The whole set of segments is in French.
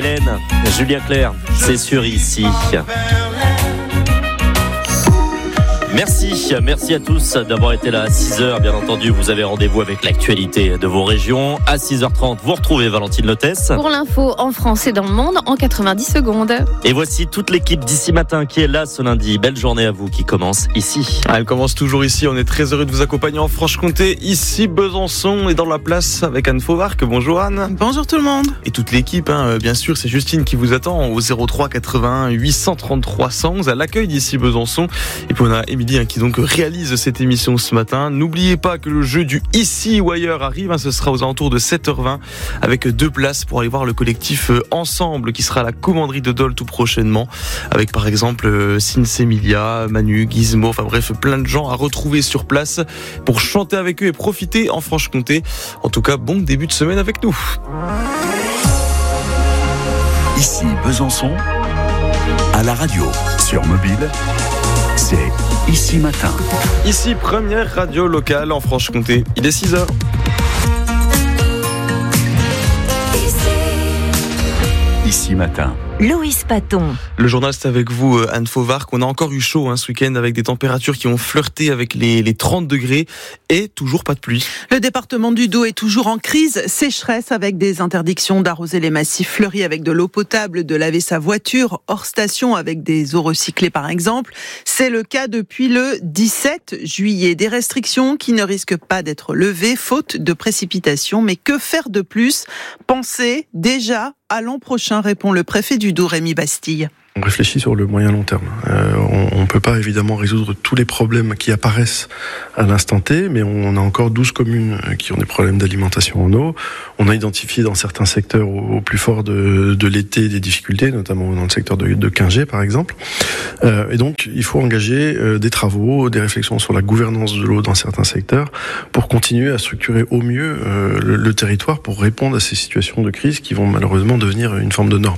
Hélène, Julien Clerc, c'est sur ici. Merci à tous d'avoir été là à 6h. Bien entendu, vous avez rendez-vous avec l'actualité de vos régions. À 6h30, vous retrouvez Valentine Lotès. Pour l'info en France et dans le monde en 90 secondes. Et voici toute l'équipe d'ici matin qui est là ce lundi. Belle journée à vous qui commence ici. Elle commence toujours ici. On est très heureux de vous accompagner en Franche-Comté. Ici, Besançon est dans la place avec Anne Fauvarc. Bonjour Anne. Bonjour tout le monde. Et toute l'équipe, bien sûr, c'est Justine qui vous attend au 03 81 833 111 à l'accueil d'ici Besançon. Et puis on a Émilie qui donc réalise cette émission ce matin. N'oubliez pas que le jeu du Ici ou Ailleurs arrive, ce sera aux alentours de 7h20 avec 2 places pour aller voir le collectif Ensemble qui sera à la commanderie de Dole tout prochainement avec par exemple Sinsemilia, Manu, Gizmo, enfin bref plein de gens à retrouver sur place pour chanter avec eux et profiter en Franche-Comté. En tout cas, bon début de semaine avec nous. Ici Besançon, à la radio, sur mobile, c'est Ici Matin. Ici, première radio locale en Franche-Comté. Il est 6h. Ici Matin. Loïs Paton. Le journal, c'est avec vous, Anne Fauvarc. On a encore eu chaud ce week-end avec des températures qui ont flirté avec les 30 degrés et toujours pas de pluie. Le département du Doubs est toujours en crise sécheresse avec des interdictions d'arroser les massifs fleuris avec de l'eau potable, de laver sa voiture hors station avec des eaux recyclées par exemple. C'est le cas depuis le 17 juillet. Des restrictions qui ne risquent pas d'être levées faute de précipitations. Mais que faire de plus ? Pensez déjà à l'an prochain, répond le préfet du Doubs, Rémi Bastille. On réfléchit sur le moyen long terme. On ne peut pas évidemment résoudre tous les problèmes qui apparaissent à l'instant T, mais on a encore 12 communes qui ont des problèmes d'alimentation en eau. On a identifié dans certains secteurs au plus fort de l'été des difficultés, notamment dans le secteur de Quingey par exemple. Et donc il faut engager des travaux, des réflexions sur la gouvernance de l'eau dans certains secteurs pour continuer à structurer au mieux le territoire pour répondre à ces situations de crise qui vont malheureusement devenir une forme de norme.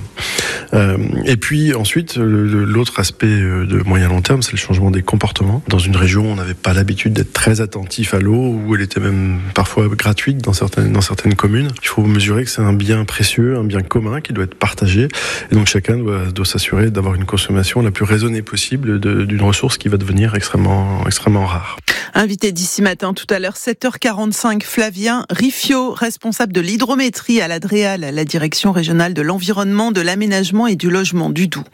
Et puis ensuite, l'autre aspect de moyen long terme, c'est le changement des comportements. Dans une région où on n'avait pas l'habitude d'être très attentif à l'eau, où elle était même parfois gratuite dans certaines communes, il faut mesurer que c'est un bien précieux, un bien commun qui doit être partagé. Et donc chacun doit s'assurer d'avoir une consommation la plus raisonnée possible d'une ressource qui va devenir extrêmement rare. Invité d'ici matin, tout à l'heure, 7h45, Flavien Riffio, responsable de l'hydrométrie à l'ADREAL, la direction régionale de l'environnement, de l'aménagement et du logement du Doubs.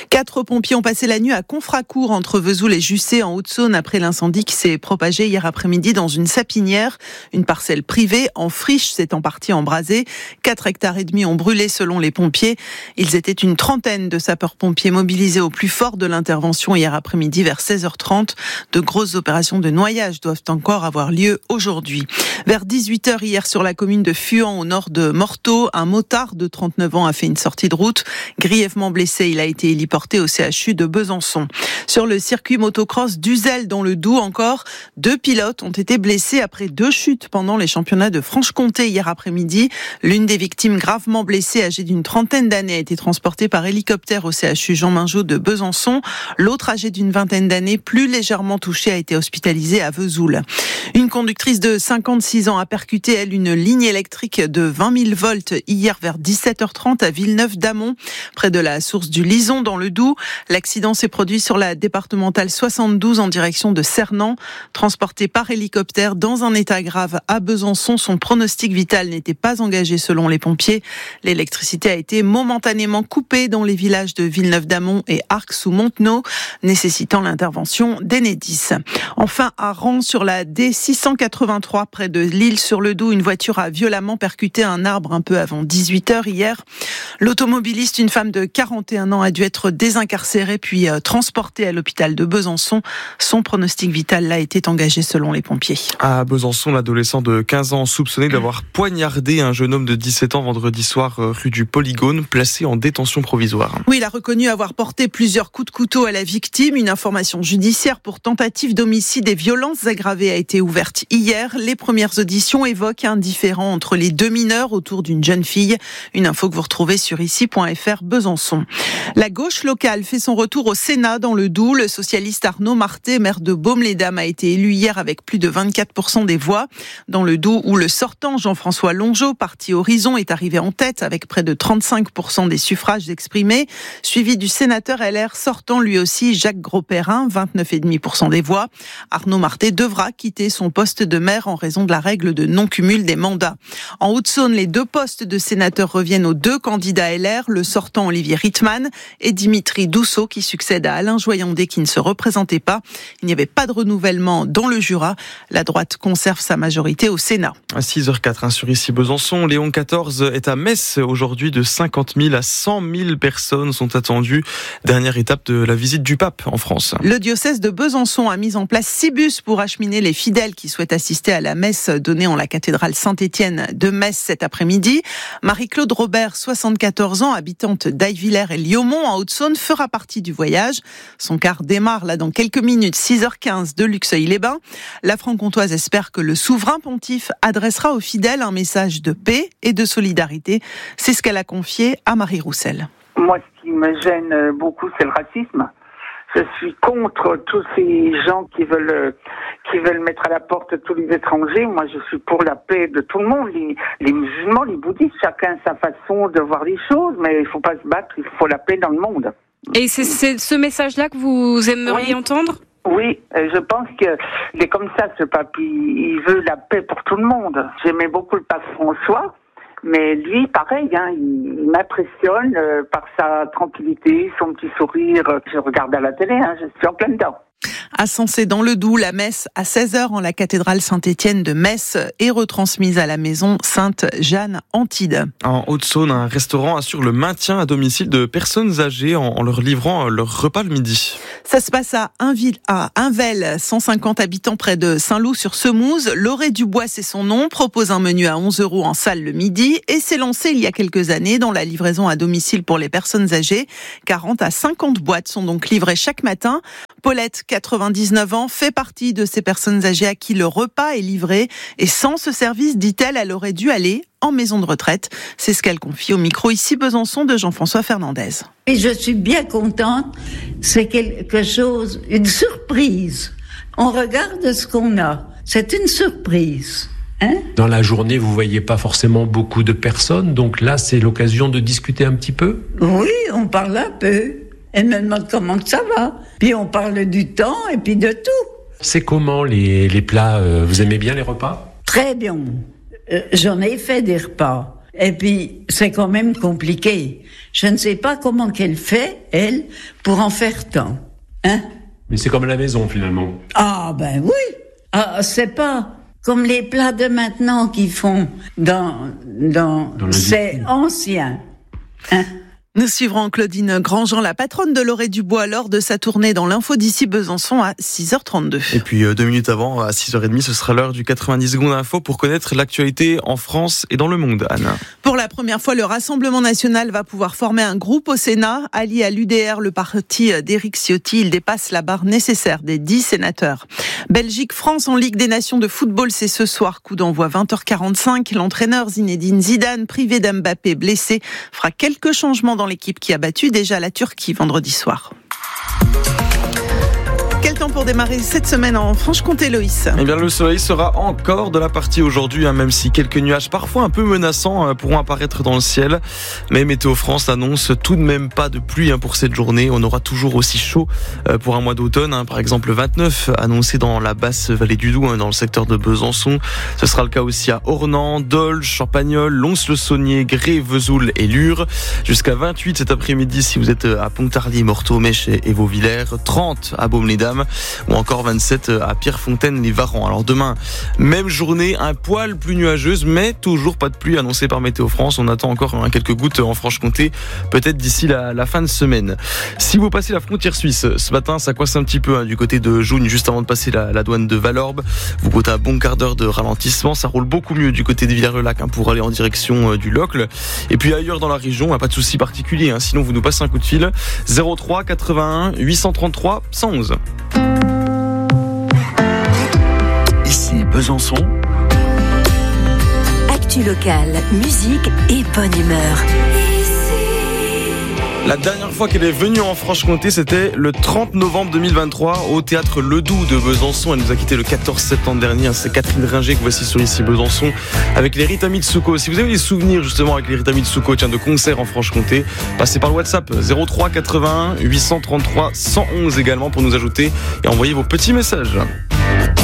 4 pompiers ont passé la nuit à Confracourt, entre Vesoul et Jussey, en Haute-Saône, après l'incendie qui s'est propagé hier après-midi dans une sapinière. Une parcelle privée en friche s'est en partie embrasée. 4,5 hectares ont brûlé selon les pompiers. Ils étaient une trentaine de sapeurs-pompiers mobilisés au plus fort de l'intervention hier après-midi vers 16h30. De grosses opérations de noyage doivent encore avoir lieu aujourd'hui. Vers 18h hier sur la commune de Fuan, au nord de Morteau, un motard de 39 ans a fait une sortie de route. Grièvement blessé, il a été héliporté au CHU de Besançon. Sur le circuit motocross d'Uzel dans le Doubs encore, 2 pilotes ont été blessés après 2 chutes pendant les championnats de Franche-Comté hier après-midi. L'une des victimes gravement blessées, âgée d'une trentaine d'années, a été transportée par hélicoptère au CHU Jean Mingeot de Besançon. L'autre, âgée d'une vingtaine d'années, plus légèrement touchée, a été hospitalisée à Vesoul. Une conductrice de 56 ans a percuté, elle, une ligne électrique de 20 000 volts hier vers 17h30 à Villeneuve-d'Amont, près de la source du Lison dans le Doubs. L'accident s'est produit sur la départementale 72 en direction de Cernan. Transporté par hélicoptère dans un état grave à Besançon, son pronostic vital n'était pas engagé selon les pompiers. L'électricité a été momentanément coupée dans les villages de Villeneuve-d'Amont et Arcs-sous-Montenau, nécessitant l'intervention d'Enedis. Enfin, à Rans, sur la D683, près de Lille-sur-le-Doubs, une voiture a violemment percuté un arbre un peu avant 18h hier. L'automobiliste, une femme de 41 ans, a dû être désincarcérée puis transportée à l'hôpital de Besançon. Son pronostic vital là était engagé selon les pompiers. À Besançon, l'adolescent de 15 ans soupçonné d'avoir poignardé un jeune homme de 17 ans vendredi soir rue du Polygone, placé en détention provisoire. Oui, il a reconnu avoir porté plusieurs coups de couteau à la victime. Une information judiciaire pour tentative d'homicide et violences aggravées a été ouverte hier. Les premières auditions évoquent un différend entre les 2 mineurs autour d'une jeune fille. Une info que vous retrouvez sur sur ici.fr Besançon. La gauche locale fait son retour au Sénat dans le Doubs. Le socialiste Arnaud Marté, maire de Baume-les-Dames, a été élu hier avec plus de 24% des voix. Dans le Doubs, où le sortant Jean-François Longeot, parti Horizon, est arrivé en tête avec près de 35% des suffrages exprimés, suivi du sénateur LR sortant lui aussi Jacques Grosperrin, 29,5% des voix. Arnaud Marté devra quitter son poste de maire en raison de la règle de non-cumul des mandats. En Haute-Saône, les 2 postes de sénateurs reviennent aux 2 candidats LR, le sortant Olivier Rittmann et Dimitri Dousseau qui succède à Alain Joyandet qui ne se représentait pas. Il n'y avait pas de renouvellement dans le Jura. La droite conserve sa majorité au Sénat. À 6h04 sur ici Besançon, Léon XIV est à Metz aujourd'hui. De 50 000 à 100 000 personnes sont attendues. Dernière étape de la visite du pape en France. Le diocèse de Besançon a mis en place 6 bus pour acheminer les fidèles qui souhaitent assister à la messe donnée en la cathédrale Saint-Étienne de Metz cet après-midi. Marie-Claude Robert, 74 ans, habitante d'Aillevillers et Liaumont en Haute-Saône, fera partie du voyage. Son car démarre là dans quelques minutes, 6h15 de Luxeuil-les-Bains. La franc-comtoise espère que le souverain pontife adressera aux fidèles un message de paix et de solidarité. C'est ce qu'elle a confié à Marie Roussel. Moi, ce qui me gêne beaucoup, c'est le racisme. Je suis contre tous ces gens qui veulent mettre à la porte tous les étrangers. Moi, je suis pour la paix de tout le monde. Les musulmans, les bouddhistes, chacun sa façon de voir les choses, mais il faut pas se battre, il faut la paix dans le monde. Et c'est ce message-là que vous aimeriez entendre ? Oui, je pense que c'est comme ça, ce pape. Il veut la paix pour tout le monde. J'aimais beaucoup le pape François. Mais lui, pareil, il m'impressionne par sa tranquillité, son petit sourire. Je regarde à la télé, je suis en plein dedans. À Sensé dans le Doubs, la messe à 16h en la cathédrale Saint-Étienne de Metz est retransmise à la maison Sainte-Jeanne Antide. En Haute-Saône, un restaurant assure le maintien à domicile de personnes âgées en leur livrant leur repas le midi. Ça se passe à Invel, 150 habitants près de Saint-Loup-sur-Semouse. Lauré Dubois, c'est son nom, propose un menu à 11 € en salle le midi et s'est lancé il y a quelques années dans la livraison à domicile pour les personnes âgées. 40 à 50 boîtes sont donc livrées chaque matin. Paulette, 99 ans, fait partie de ces personnes âgées à qui le repas est livré. Et sans ce service, dit-elle, elle aurait dû aller en maison de retraite. C'est ce qu'elle confie au micro ici Besançon de Jean-François Fernandez. Et je suis bien contente. C'est quelque chose, une surprise. On regarde ce qu'on a. C'est une surprise. Dans la journée, vous voyez pas forcément beaucoup de personnes. Donc là, c'est l'occasion de discuter un petit peu. Oui, on parle un peu. Elle me demande comment ça va. Puis on parle du temps et puis de tout. C'est comment les plats vous aimez bien les repas ? Très bien. J'en ai fait des repas. Et puis, c'est quand même compliqué. Je ne sais pas comment qu'elle fait, elle, pour en faire tant. Mais c'est comme à la maison, finalement. Ah, ben oui. Ah, c'est pas comme les plats de maintenant qu'ils font dans c'est ancien. Nous suivrons Claudine Grandjean, la patronne de Lauré Dubois, lors de sa tournée dans l'info d'ici Besançon à 6h32. Et puis 2 minutes avant, à 6h30, ce sera l'heure du 90 secondes info pour connaître l'actualité en France et dans le monde. Anne. Pour la première fois, le Rassemblement national va pouvoir former un groupe au Sénat. Allié à l'UDR, le parti d'Éric Ciotti, il dépasse la barre nécessaire des 10 sénateurs. Belgique-France en Ligue des Nations de football, c'est ce soir. Coup d'envoi 20h45. L'entraîneur Zinedine Zidane, privé d'Mbappé, blessé, fera quelques changements dans l'équipe qui a battu déjà la Turquie vendredi soir. Quel temps pour démarrer cette semaine en Franche-Comté, Loïs ? Eh bien, le soleil sera encore de la partie aujourd'hui, même si quelques nuages parfois un peu menaçants pourront apparaître dans le ciel. Mais Météo France annonce tout de même pas de pluie pour cette journée. On aura toujours aussi chaud pour un mois d'automne. Par exemple, 29 annoncé dans la basse vallée du Doubs, dans le secteur de Besançon. Ce sera le cas aussi à Ornans, Dole, Champagnole, Lons-le-Saunier, Grès, Vesoul et Lure. Jusqu'à 28 cet après-midi si vous êtes à Pontarlier, Morteau, Mèche et Vauvillers. 30 à Baume-les-Dames. Ou encore 27 à Pierrefontaine-les-Varans. Alors demain, même journée, un poil plus nuageuse, mais toujours pas de pluie annoncée par Météo France. On attend encore quelques gouttes en Franche-Comté, peut-être d'ici la fin de semaine. Si vous passez la frontière suisse, ce matin, ça coince un petit peu du côté de Jougne, juste avant de passer la douane de Valorbe. Vous comptez un bon quart d'heure de ralentissement. Ça roule beaucoup mieux du côté de Villers-le-Lac pour aller en direction du Locle. Et puis ailleurs dans la région, pas de souci particulier. Sinon, vous nous passez un coup de fil. 03 81 833 111. Ici Besançon. Actu locale, musique et bonne humeur. Ici. La dernière fois qu'elle est venue en Franche-Comté, c'était le 30 novembre 2023 au théâtre Ledoux de Besançon. Elle nous a quitté le 14 septembre dernier. C'est Catherine Ringer que voici sur Ici Besançon avec les Rita Mitsuko. Si vous avez des souvenirs justement avec les Rita Mitsuko, de concerts en Franche-Comté, passez par le WhatsApp 03 81 833 111 également pour nous ajouter et envoyer vos petits messages.